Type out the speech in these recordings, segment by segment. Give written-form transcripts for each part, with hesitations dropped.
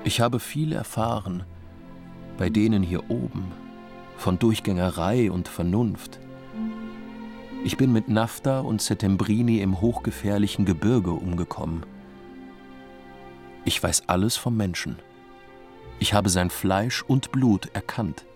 Ich habe viel erfahren, bei denen hier oben, von Durchgängerei und Vernunft. Ich bin mit Nafta und Settembrini im hochgefährlichen Gebirge umgekommen. Ich weiß alles vom Menschen. Ich habe sein Fleisch und Blut erkannt.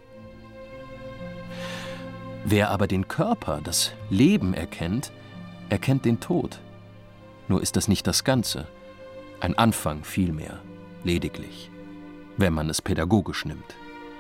Wer aber den Körper, das Leben erkennt, erkennt den Tod. Nur ist das nicht das Ganze, ein Anfang vielmehr, lediglich, wenn man es pädagogisch nimmt.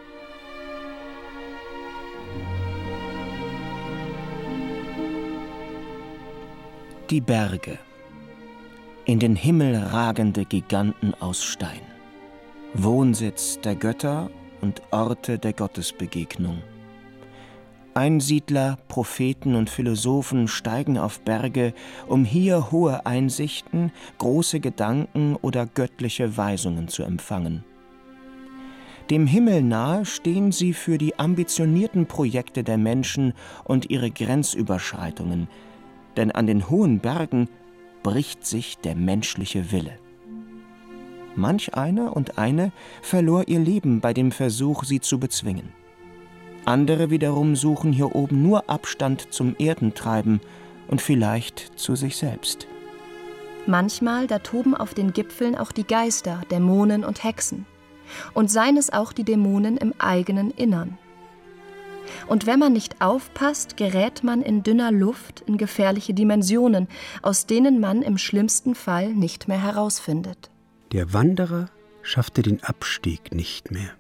Die Berge, in den Himmel ragende Giganten aus Stein, Wohnsitz der Götter und Orte der Gottesbegegnung. Einsiedler, Propheten und Philosophen steigen auf Berge, um hier hohe Einsichten, große Gedanken oder göttliche Weisungen zu empfangen. Dem Himmel nahe stehen sie für die ambitionierten Projekte der Menschen und ihre Grenzüberschreitungen, denn an den hohen Bergen bricht sich der menschliche Wille. Manch einer und eine verlor ihr Leben bei dem Versuch, sie zu bezwingen. Andere wiederum suchen hier oben nur Abstand zum Erdentreiben und vielleicht zu sich selbst. Manchmal, da toben auf den Gipfeln auch die Geister, Dämonen und Hexen. Und seien es auch die Dämonen im eigenen Innern. Und wenn man nicht aufpasst, gerät man in dünner Luft in gefährliche Dimensionen, aus denen man im schlimmsten Fall nicht mehr herausfindet. Der Wanderer schaffte den Abstieg nicht mehr.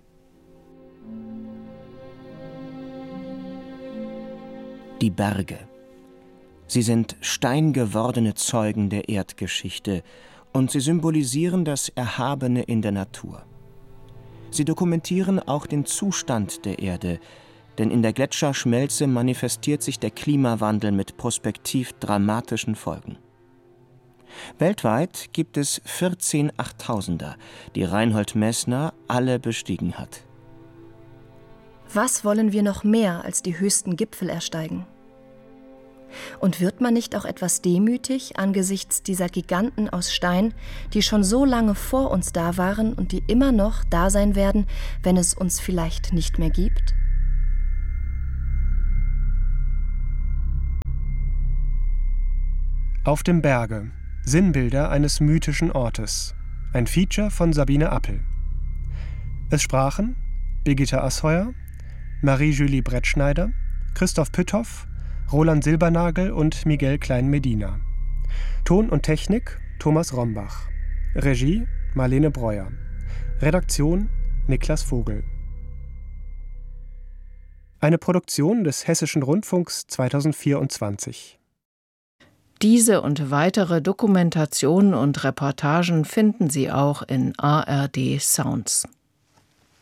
Die Berge. Sie sind steingewordene Zeugen der Erdgeschichte und sie symbolisieren das Erhabene in der Natur. Sie dokumentieren auch den Zustand der Erde, denn in der Gletscherschmelze manifestiert sich der Klimawandel mit prospektiv dramatischen Folgen. Weltweit gibt es 14 Achttausender, die Reinhold Messner alle bestiegen hat. Was wollen wir noch mehr als die höchsten Gipfel ersteigen? Und wird man nicht auch etwas demütig angesichts dieser Giganten aus Stein, die schon so lange vor uns da waren und die immer noch da sein werden, wenn es uns vielleicht nicht mehr gibt? Auf dem Berge. Sinnbilder eines mythischen Ortes. Ein Feature von Sabine Appel. Es sprachen Birgitta Asheuer, Marie-Julie Brettschneider, Christoph Pütthoff, Roland Silbernagel und Miguel Klein-Medina. Ton und Technik Thomas Rombach. Regie Marlene Breuer. Redaktion Niklas Vogel. Eine Produktion des Hessischen Rundfunks 2024. Diese und weitere Dokumentationen und Reportagen finden Sie auch in ARD Sounds.